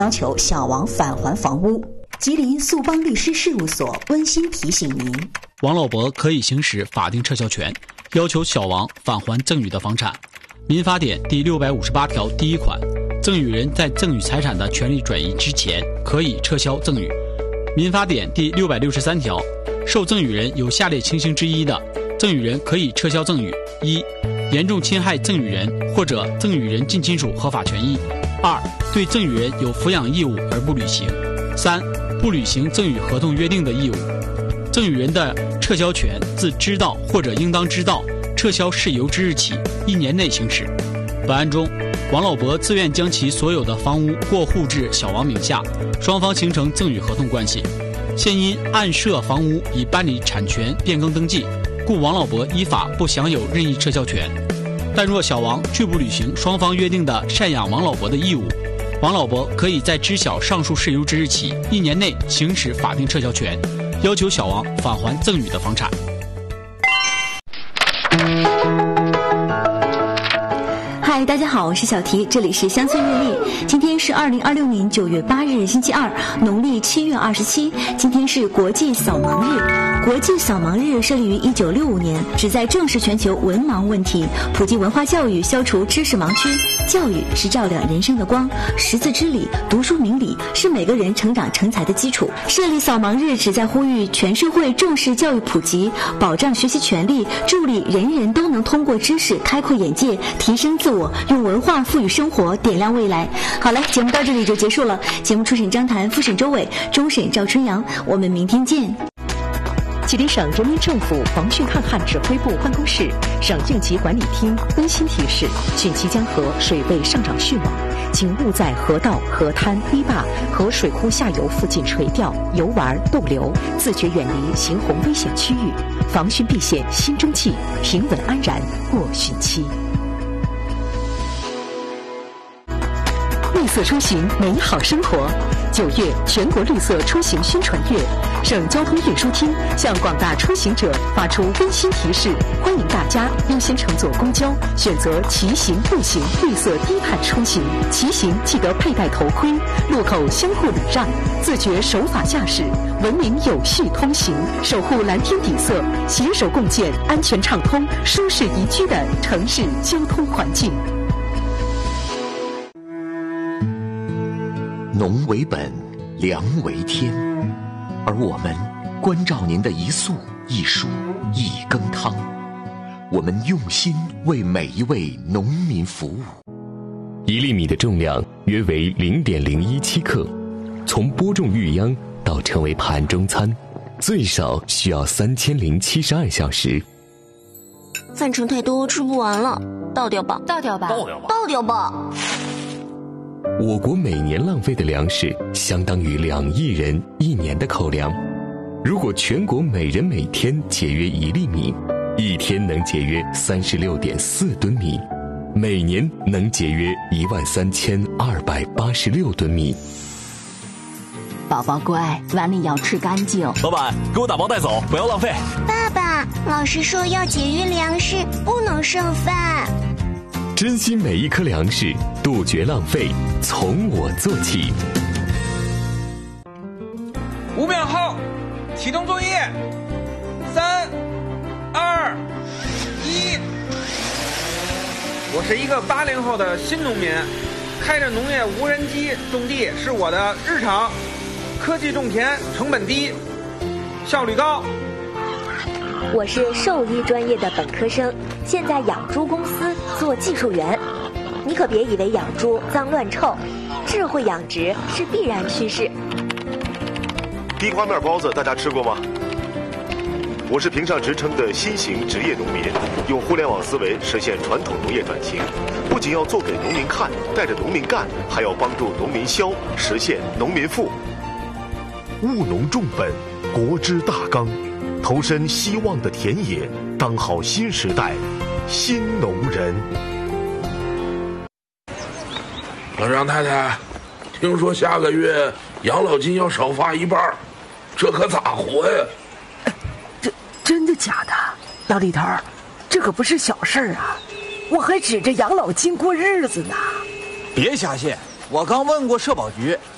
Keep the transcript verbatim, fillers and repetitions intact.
要求小王返还房屋。吉林速邦律师事务所温馨提醒您： 王老伯可以行使法定撤销权，要求小王返还赠与的房产。民法典第六百五十八条第一款，赠与人在赠与财产的权利转移之前，可以撤销赠与。民法典第六百六十三条，受赠与人有下列情形之一的，赠与人可以撤销赠与：一、严重侵害赠与人或者赠与人近亲属合法权益；二、对赠与人有抚养义务而不履行；三、不履行赠与合同约定的义务。赠与人的撤销权自知道或者应当知道撤销事由之日起一年内行使。本案中，王老伯自愿将其所有的房屋过户至小王名下，双方形成赠与合同关系。现因案涉房屋已办理产权变更登记，故王老伯依法不享有任意撤销权。但若小王拒不履行双方约定的赡养王老伯的义务，王老伯可以在知晓上述事由之日起一年内行使法定撤销权，要求小王返还赠与的房产。 嗨，大家好，我是小提，这里是乡村日历。今天是二零二六年九月八日，星期二，农历七月二十七。今天是国际扫盲日。国际扫盲日设立于一九六五年，旨在正视全球文盲问题，普及文化教育，消除知识盲区。教育是照亮人生的光，识字知理，读书明理，是每个人成长成才的基础。设立扫盲日，旨在呼吁全社会重视教育普及，保障学习权利，助力人人都能通过知识开阔眼界，提升自我，用文化赋予生活，点亮未来。好了，节目到这里就结束了。节目初审张谭，复审周伟，终审赵春阳。我们明天见。 吉林省人民政府防汛抗旱指挥部办公室、省应急管理厅温馨提示：汛期江河水位上涨迅猛，请勿在河道、河滩、堤坝和水库下游附近垂钓、游玩、逗留，自觉远离行洪危险区域，防汛避险新中纪，平稳安然过汛期。绿色出行，美好生活。九月全国绿色出行宣传月，省交通运输厅向广大出行者发出温馨提示，欢迎大家优先乘坐公交，选择骑行、步行绿色低碳出行。骑行记得佩戴头盔，路口相互礼让，自觉守法驾驶，文明有序通行，守护蓝天底色，携手共建安全畅通、舒适宜居的城市交通环境。 农为本，粮为天，而我们关照您的一粟一蔬一羹汤，我们用心为每一位农民服务。 一粒米的重量约为零点零一七克，从播种育秧到成为盘中餐，最少需要三千零七十二小时。 饭盛太多，吃不完了，倒掉吧， 倒掉吧， 倒掉吧，倒掉吧。 我国每年浪费的粮食相当于两亿人一年的口粮。如果全国每人每天节约一粒米，一天能节约三十六点四吨米，每年能节约一万三千二百八十六吨米。 宝宝乖，碗里要吃干净。 老板，给我打包带走，不要浪费。 爸爸，老师说要节约粮食，不能剩饭。 珍惜每一颗粮食，杜绝浪费，从我做起。 五秒后，启动作业。三、二、一。我是一个八零后的新农民，开着农业无人机种地是我的日常。科技种田，成本低，效率高。 我是兽医专业的本科生，现在养猪公司做技术员。你可别以为养猪脏乱臭，智慧养殖是必然趋势。 地瓜面包子大家吃过吗？我是评上职称的新型职业农民，用互联网思维实现传统农业转型，不仅要做给农民看，带着农民干，还要帮助农民消，实现农民富。务农重本，国之大纲。投身希望的田野，当好新时代新农人。 老张太太，听说下个月养老金要少发一半，这可咋活呀？ 这真的假的？老李头，这可不是小事儿啊！我还指着养老金过日子呢。 别瞎信，我刚问过社保局，